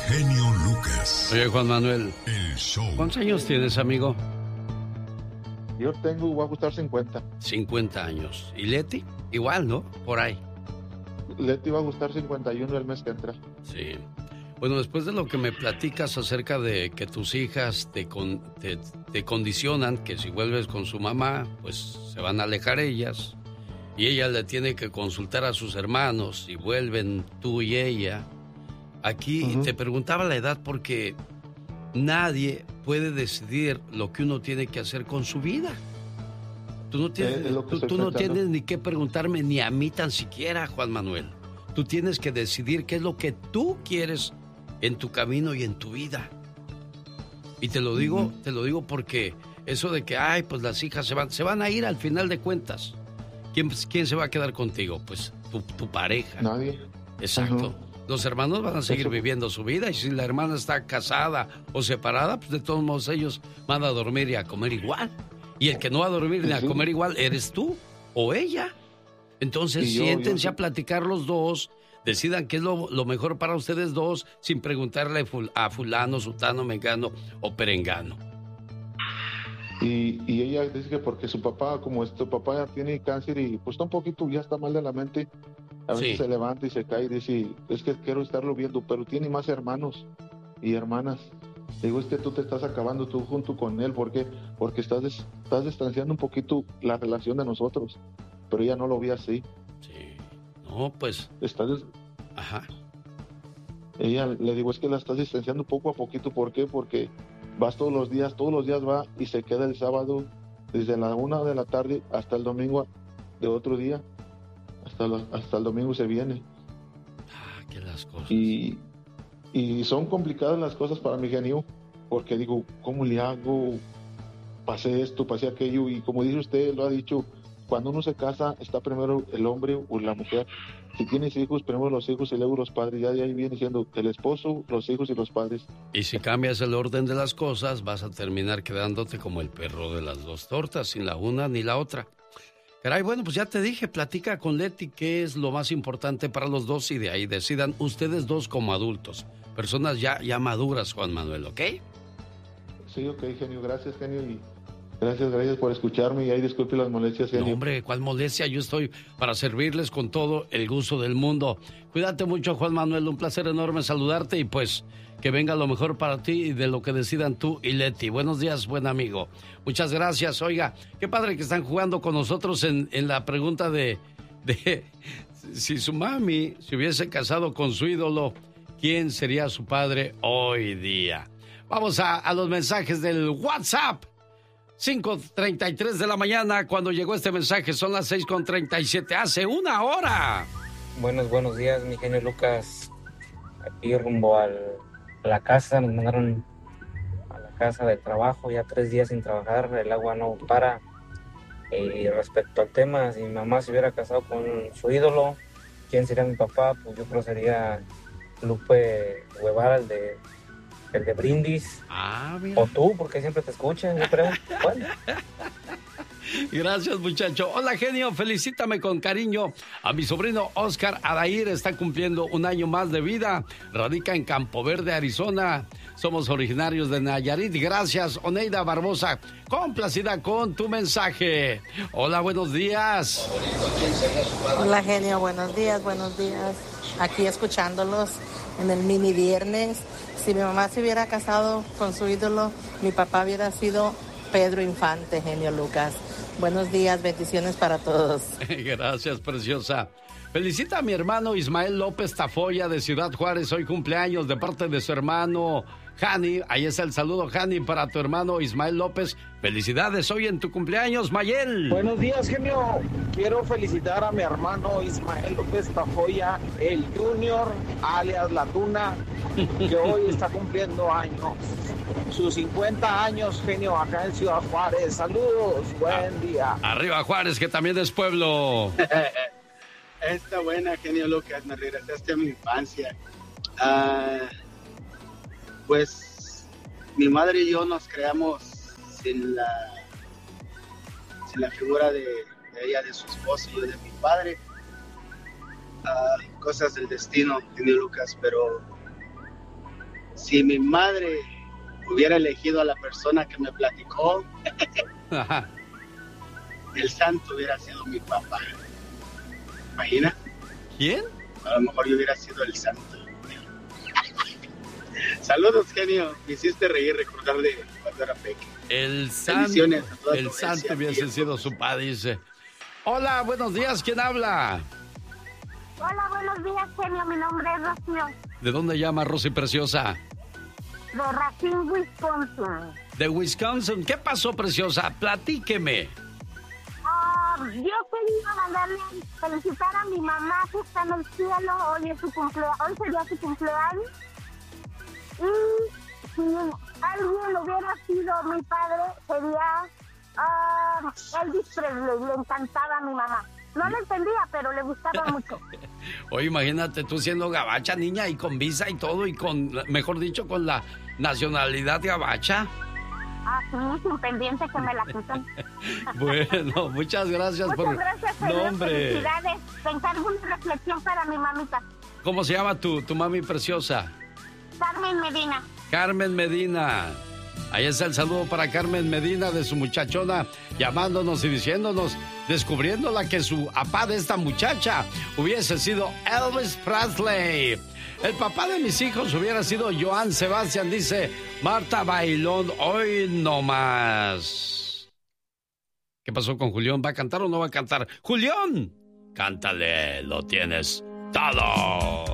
genio Lucas. Oye, Juan Manuel, El show. ¿cuántos años tienes, amigo? Yo voy a gustar 50. 50 años. ¿Y Leti? Igual, ¿no? Por ahí. Leti va a gustar 51 el mes que entra. Sí. Bueno, después de lo que me platicas acerca de que tus hijas te condicionan, que si vuelves con su mamá, pues se van a alejar ellas, y ella le tiene que consultar a sus hermanos, y vuelven tú y ella. Aquí te preguntaba la edad porque nadie puede decidir lo que uno tiene que hacer con su vida. Tú no tienes ni que preguntarme ni a mí tan siquiera, Juan Manuel. Tú tienes que decidir qué es lo que tú quieres en tu camino y en tu vida. Y te lo digo porque eso de que, ay, pues las hijas se van a ir al final de cuentas. ¿Quién se va a quedar contigo? Pues tu pareja. Nadie. Exacto. Los hermanos van a seguir viviendo su vida, y si la hermana está casada o separada, pues de todos modos ellos van a dormir y a comer igual. Y el que no va a dormir ni a comer igual eres tú o ella. Entonces siéntense a platicar los dos, decidan qué es lo mejor para ustedes dos, sin preguntarle a fulano, sutano, mengano o perengano. Y ella dice que porque su papá, como tu papá ya tiene cáncer y pues está un poquito, ya está mal de la mente, a veces se levanta y se cae y dice, es que quiero estarlo viendo, pero tiene más hermanos y hermanas. Digo, es que tú te estás acabando tú junto con él, ¿por qué? Porque estás distanciando un poquito la relación de nosotros, pero ella no lo ve así. Sí, no, pues... Ajá. Ella, le digo, es que la estás distanciando poco a poquito, ¿por qué? Porque vas todos los días va y se queda el sábado desde la 1 de la tarde hasta el domingo de otro día, hasta el domingo se viene. Que las cosas. Y son complicadas las cosas para mi genio, porque digo, ¿cómo le hago? Pasé esto, pasé aquello, y como dice usted, lo ha dicho, cuando uno se casa, está primero el hombre o la mujer. Si tienes hijos, primero los hijos y luego los padres. Ya de ahí viene siendo el esposo, los hijos y los padres. Y si cambias el orden de las cosas, vas a terminar quedándote como el perro de las dos tortas, sin la una ni la otra. Caray, bueno, pues ya te dije, platica con Leti qué es lo más importante para los dos y de ahí decidan ustedes dos como adultos. Personas ya maduras, Juan Manuel, ¿ok? Sí, ok, genio. Gracias, genio. Y gracias por escucharme. Y ahí disculpe las molestias, genio. No, hombre, ¿cuál molestia? Yo estoy para servirles con todo el gusto del mundo. Cuídate mucho, Juan Manuel. Un placer enorme saludarte y pues que venga lo mejor para ti y de lo que decidan tú y Leti. Buenos días, buen amigo. Muchas gracias. Oiga, qué padre que están jugando con nosotros en la pregunta de si su mami se hubiese casado con su ídolo, ¿quién sería su padre hoy día? Vamos a los mensajes del WhatsApp. 5:33 de la mañana, cuando llegó este mensaje, son las 6:37, hace una hora. Buenos días, mi genio Lucas. Aquí rumbo a la casa, nos mandaron a la casa de trabajo, ya 3 días sin trabajar, el agua no para. Y respecto al tema, si mi mamá se hubiera casado con su ídolo, ¿quién sería mi papá? Pues yo creo que sería Lupe Guevara, el de Brindis. Mira. O tú, porque siempre te escuchan, yo creo. Bueno. Gracias, muchacho. Hola, genio, felicítame con cariño a mi sobrino Oscar Adair. Está cumpliendo un año más de vida. Radica en Campo Verde, Arizona. Somos originarios de Nayarit. Gracias, Oneida Barbosa. Complacida con tu mensaje. Hola, buenos días. Hola, genio, buenos días. Aquí escuchándolos en el mini viernes. Si mi mamá se hubiera casado con su ídolo, mi papá hubiera sido Pedro Infante, genio Lucas. Buenos días, bendiciones para todos. Gracias, preciosa. Felicita a mi hermano Ismael López Tafoya de Ciudad Juárez. Hoy cumpleaños de parte de su hermano Jani. Ahí está el saludo, Jani, para tu hermano Ismael López. Felicidades hoy en tu cumpleaños, Mayel. Buenos días, genio. Quiero felicitar a mi hermano Ismael López Tafoya, el Junior, alias La Tuna, que hoy está cumpliendo años. Sus 50 años, genio, acá en Ciudad Juárez. Saludos, buen día. Arriba Juárez, que también es pueblo. Está buena, genio Lucas, me regresaste a mi infancia. Pues mi madre y yo nos creamos sin la figura de ella, de su esposo y yo de mi padre. Cosas del destino, genio Lucas, pero Si mi madre hubiera elegido a la persona que me platicó, el santo hubiera sido mi papá. ¿Imagina? ¿Quién? A lo mejor yo hubiera sido el santo. Saludos, genio. Me hiciste reír recordar de cuando era pequeño. El santo hubiese sido su padre, dice. Hola, buenos días. ¿Quién habla? Hola, buenos días, genio. Mi nombre es Rocío. ¿De dónde llama, Rosy preciosa? De Racine, Wisconsin. De Wisconsin. ¿Qué pasó, preciosa? Platíqueme. Yo quería mandarle felicitar a mi mamá que está en el cielo. Hoy es su cumpleaños. Hoy sería su cumpleaños. Y si alguien hubiera sido mi padre, sería Elvis Presley. Le encantaba a mi mamá. No le entendía, pero le gustaba mucho. Oye, imagínate tú siendo gabacha, niña, y con visa y todo, y con, mejor dicho, con la nacionalidad gabacha. Sí, sin pendiente que me la quitan. Bueno, muchas gracias por... Gracias, felicidades. Te encargo una reflexión para mi mamita. ¿Cómo se llama tu mami preciosa? Carmen Medina. Carmen Medina. Ahí está el saludo para Carmen Medina de su muchachona, llamándonos y diciéndonos, descubriéndola que su papá de esta muchacha hubiese sido Elvis Presley. El papá de mis hijos hubiera sido Joan Sebastián, dice Marta Bailón. Hoy no más. ¿Qué pasó con Julián? ¿Va a cantar o no va a cantar? ¡Julián! Cántale, lo tienes todo.